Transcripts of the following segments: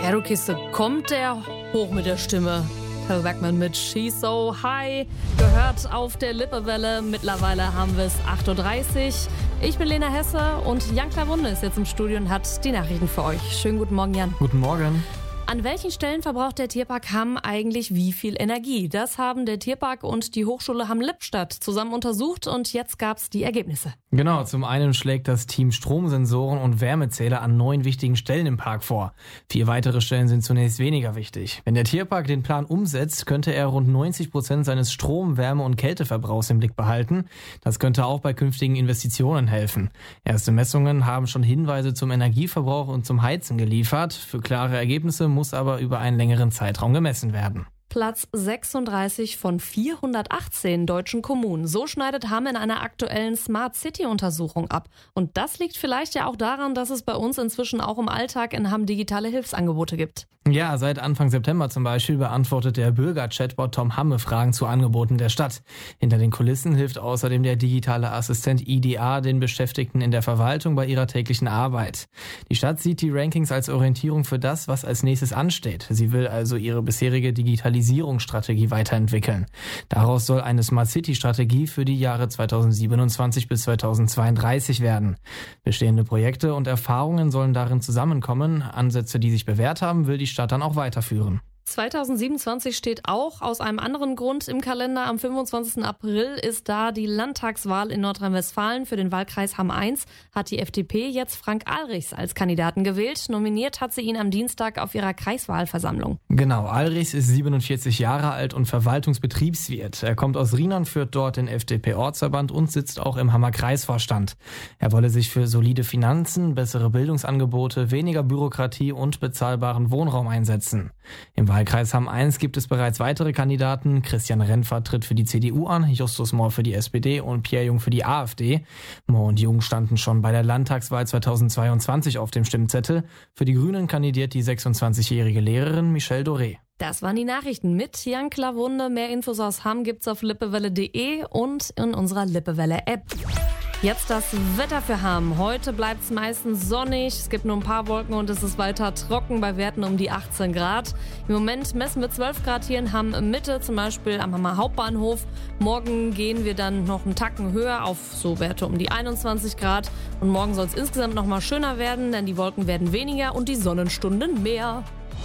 Ja, du Kiste, kommt der hoch mit der Stimme. Till Beckmann mit She's So High, gehört auf der Lippewelle. Mittlerweile haben wir es 8.30 Uhr. Ich bin Lena Hesse und Jan Klavunde ist jetzt im Studio und hat die Nachrichten für euch. Schönen guten Morgen, Jan. Guten Morgen. An welchen Stellen verbraucht der Tierpark Hamm eigentlich wie viel Energie? Das haben der Tierpark und die Hochschule Hamm-Lippstadt zusammen untersucht und jetzt gab's die Ergebnisse. Genau, zum einen schlägt das Team Stromsensoren und Wärmezähler an 9 wichtigen Stellen im Park vor. 4 weitere Stellen sind zunächst weniger wichtig. Wenn der Tierpark den Plan umsetzt, könnte er rund 90% seines Strom-, Wärme- und Kälteverbrauchs im Blick behalten. Das könnte auch bei künftigen Investitionen helfen. Erste Messungen haben schon Hinweise zum Energieverbrauch und zum Heizen geliefert. Für klare Ergebnisse muss aber über einen längeren Zeitraum gemessen werden. Platz 36 von 418 deutschen Kommunen. So schneidet Hamm in einer aktuellen Smart City-Untersuchung ab. Und das liegt vielleicht ja auch daran, dass es bei uns inzwischen auch im Alltag in Hamm digitale Hilfsangebote gibt. Ja, seit Anfang September zum Beispiel beantwortet der Bürger-Chatbot Tom Hamme Fragen zu Angeboten der Stadt. Hinter den Kulissen hilft außerdem der digitale Assistent IDA den Beschäftigten in der Verwaltung bei ihrer täglichen Arbeit. Die Stadt sieht die Rankings als Orientierung für das, was als nächstes ansteht. Sie will also ihre bisherige Digitalisierungsstrategie weiterentwickeln. Daraus soll eine Smart City-Strategie für die Jahre 2027 bis 2032 werden. Bestehende Projekte und Erfahrungen sollen darin zusammenkommen. Ansätze, die sich bewährt haben, will die Stadt dann auch weiterführen. 2027 steht auch aus einem anderen Grund im Kalender. Am 25. April ist da die Landtagswahl in Nordrhein-Westfalen. Für den Wahlkreis Hamm 1 hat die FDP jetzt Frank Alrichs als Kandidaten gewählt. Nominiert hat sie ihn am Dienstag auf ihrer Kreiswahlversammlung. Genau, Alrichs ist 47 Jahre alt und Verwaltungsbetriebswirt. Er kommt aus Rheinland, führt dort den FDP-Ortsverband und sitzt auch im Hammer Kreisvorstand. Er wolle sich für solide Finanzen, bessere Bildungsangebote, weniger Bürokratie und bezahlbaren Wohnraum einsetzen. Im Wahlkreis Hamm 1 gibt es bereits weitere Kandidaten. Christian Renfert tritt für die CDU an, Justus Mohr für die SPD und Pierre Jung für die AfD. Mohr und Jung standen schon bei der Landtagswahl 2022 auf dem Stimmzettel. Für die Grünen kandidiert die 26-jährige Lehrerin Michelle Doré. Das waren die Nachrichten mit Jan Klavunde. Mehr Infos aus Hamm gibt's auf lippewelle.de und in unserer Lippewelle-App. Jetzt das Wetter für Hamm. Heute bleibt es meistens sonnig, es gibt nur ein paar Wolken und es ist weiter trocken bei Werten um die 18 Grad. Im Moment messen wir 12 Grad hier in Hamm Mitte, zum Beispiel am Hammer Hauptbahnhof. Morgen gehen wir dann noch einen Tacken höher auf so Werte um die 21 Grad. Und morgen soll es insgesamt noch mal schöner werden, denn die Wolken werden weniger und die Sonnenstunden mehr.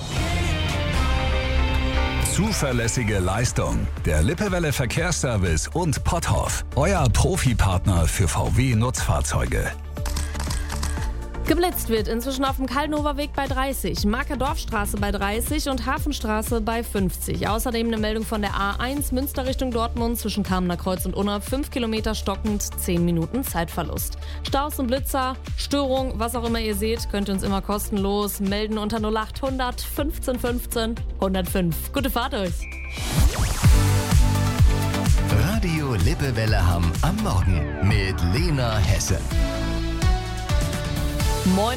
Zuverlässige Leistung. Der Lippewelle Verkehrsservice und Potthoff. Euer Profipartner für VW-Nutzfahrzeuge. Geblitzt wird inzwischen auf dem Kaldenhofer Weg bei 30, Marker Dorfstraße bei 30 und Hafenstraße bei 50. Außerdem eine Meldung von der A1 Münster Richtung Dortmund zwischen Kamener Kreuz und Unna. 5 Kilometer stockend, 10 Minuten Zeitverlust. Staus und Blitzer, Störung, was auch immer ihr seht, könnt ihr uns immer kostenlos melden unter 0800 15 15 105. Gute Fahrt euch! Radio Lippewelle Hamm am Morgen mit Lena Hesse. Moin.